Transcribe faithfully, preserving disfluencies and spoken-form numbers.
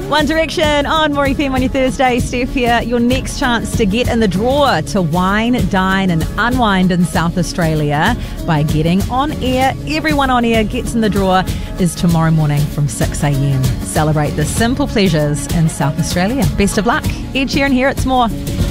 One Direction on More F M on your Thursday. Steph here. Your next chance to get in the draw to wine, dine and unwind in South Australia by getting on air. Everyone on air gets in the draw is tomorrow morning from six a.m. Celebrate the simple pleasures in South Australia. Best of luck. Ed Sheeran here. It's More.